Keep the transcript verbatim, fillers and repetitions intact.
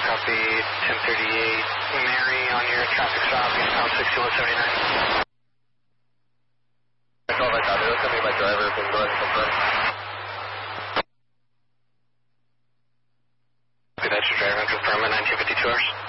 copy, ten thirty-eight. Mary on your traffic stop, eastbound sixty-one seventy-nine. I call my copy, let's send me my driver, can go ahead and confirm. Okay, that's your driver, confirm at nineteen fifty-two hours.